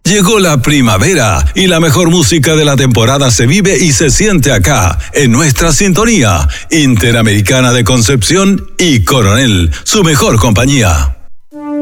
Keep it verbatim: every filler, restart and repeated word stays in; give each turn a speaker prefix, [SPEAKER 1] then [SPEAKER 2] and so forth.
[SPEAKER 1] Llegó la primavera y la mejor música de la temporada se vive y se siente acá, en nuestra sintonía Interamericana de Concepción y Coronel, su mejor compañía.